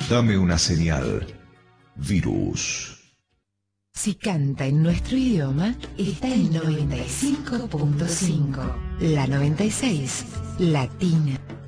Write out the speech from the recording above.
Dame una señal. Virus. Si canta en nuestro idioma, está en 95.5. La 96, Latina.